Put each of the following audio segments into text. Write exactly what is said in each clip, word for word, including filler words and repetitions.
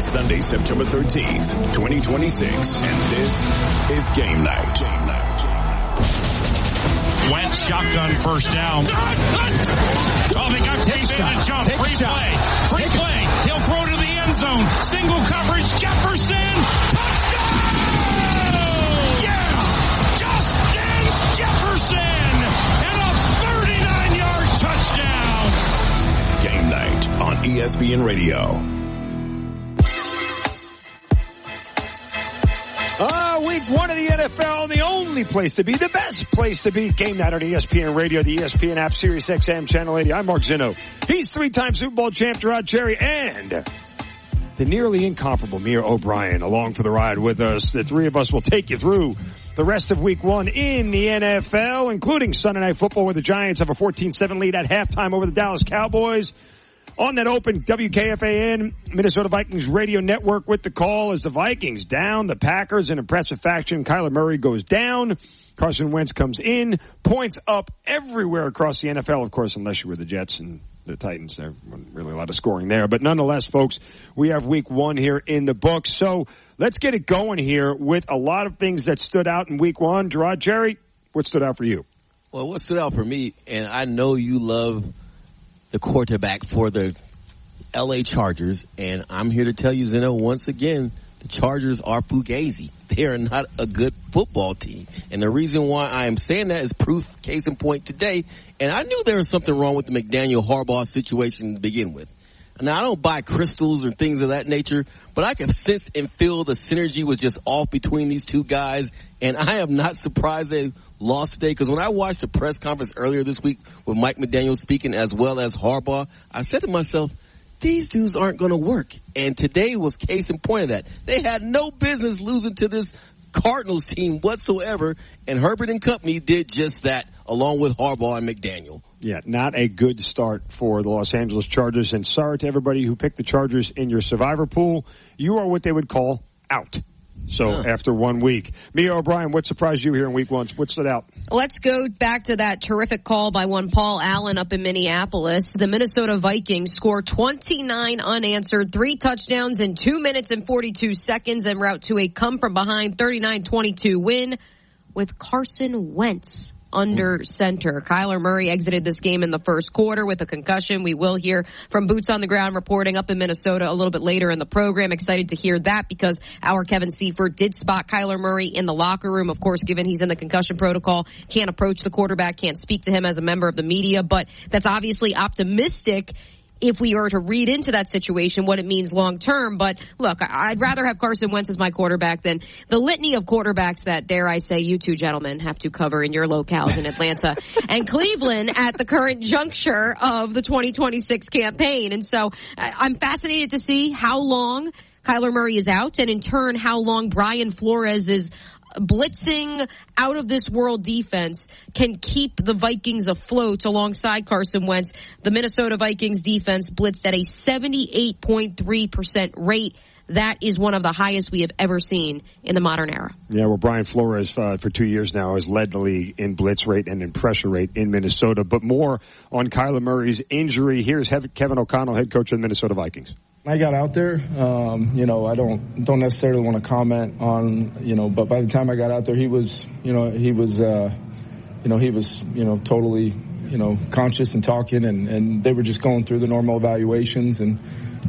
Sunday, September thirteenth, twenty twenty-six. And this is Game Night. Game Night. Wentz shotgun first down. Oh, they got Chase in a jump. Free play. Free play. He'll throw to the end zone. Single coverage. Jefferson. Touchdown! Yeah! Justin Jefferson! And a thirty-nine yard touchdown! Game Night on E S P N Radio. Uh, week one of the N F L, the only place to be, the best place to be. Game Night on E S P N Radio, the E S P N app, Sirius X M, Channel eighty. I'm Mark Zinno. He's three-time Super Bowl champ Gerard Cherry, and the nearly incomparable Mia O'Brien along for the ride with us. The three of us will take you through the rest of week one in the N F L, including Sunday Night Football, where the Giants have a fourteen seven lead at halftime over the Dallas Cowboys. On that open W K F A N, Minnesota Vikings radio network with the call as the Vikings down. The Packers in impressive fashion. Kyler Murray goes down. Carson Wentz comes in. Points up everywhere across the N F L, of course, unless you were the Jets and the Titans. There wasn't really a lot of scoring there. But nonetheless, folks, we have week one here in the books. So let's get it going here with a lot of things that stood out in week one. Gerard Cherry, what stood out for you? Well, what stood out for me, and I know you love the quarterback for the L A Chargers, and I'm here to tell you, Zeno, once again, the Chargers are fugazi. They are not a good football team. And the reason why I am saying that is proof, case in point today. And I knew there was something wrong with the McDaniel Harbaugh situation to begin with. Now, I don't buy crystals or things of that nature, but I can sense and feel the synergy was just off between these two guys. And I am not surprised they lost today, because when I watched the press conference earlier this week with Mike McDaniel speaking as well as Harbaugh, I said to myself, these dudes aren't going to work. And today was case in point of that. They had no business losing to this Cardinals team whatsoever, and Herbert and company did just that, along with Harbaugh and McDaniel. Yeah, not a good start for the Los Angeles Chargers. And sorry to everybody who picked the Chargers in your survivor pool. You are what they would call out. So huh. after one week. Mia O'Brien, what surprised you here in week one? What stood out? Let's go back to that terrific call by one Paul Allen up in Minneapolis. The Minnesota Vikings score twenty-nine unanswered, three touchdowns in two minutes and forty-two seconds en route to a come-from-behind thirty-nine twenty-two win with Carson Wentz under center. Kyler Murray exited this game in the first quarter with a concussion. We will hear from Boots on the Ground reporting up in Minnesota a little bit later in the program. Excited to hear that because our Kevin Seifert did spot Kyler Murray in the locker room. Of course, given he's in the concussion protocol, can't approach the quarterback, can't speak to him as a member of the media, but that's obviously optimistic if we are to read into that situation what it means long term. But look, I'd rather have Carson Wentz as my quarterback than the litany of quarterbacks that, dare I say, you two gentlemen have to cover in your locales in Atlanta and Cleveland at the current juncture of the twenty twenty-six campaign. And so I'm fascinated to see how long Kyler Murray is out, and in turn how long Brian Flores is blitzing out of this world defense can keep the Vikings afloat alongside Carson Wentz. The Minnesota Vikings defense blitzed at a seventy-eight point three percent rate. That is one of the highest we have ever seen in the modern era. Yeah, well, Brian Flores, uh, for two years now, has led the league in blitz rate and in pressure rate in Minnesota. But more on Kyler Murray's injury. Here's Kevin O'Connell, head coach of the Minnesota Vikings. I got out there, um, you know, I don't don't necessarily want to comment on, you know, but by the time I got out there, he was, you know, he was, uh, you know, he was, you know, totally, you know, conscious and talking, and, and they were just going through the normal evaluations. And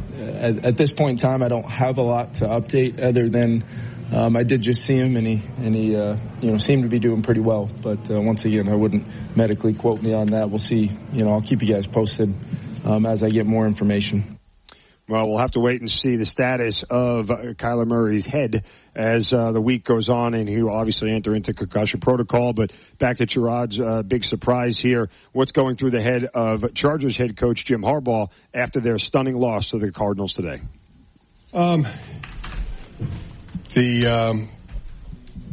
at, at this point in time, I don't have a lot to update other than um, I did just see him, and he, and he, uh, you know, seemed to be doing pretty well. But uh, once again, I wouldn't medically quote me on that. We'll see. You know, I'll keep you guys posted um, as I get more information. Well, we'll have to wait and see the status of uh, Kyler Murray's head as uh, the week goes on, and he will obviously enter into concussion protocol. But back to Gerard's uh, big surprise here. What's going through the head of Chargers head coach Jim Harbaugh after their stunning loss to the Cardinals today? Um, the um,